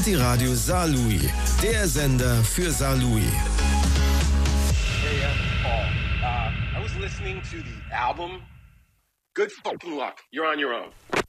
Die Radio Saarlouis, der Sender für Saarlouis. Hey, Paul. I was listening to the album. Good fucking luck. You're on your own.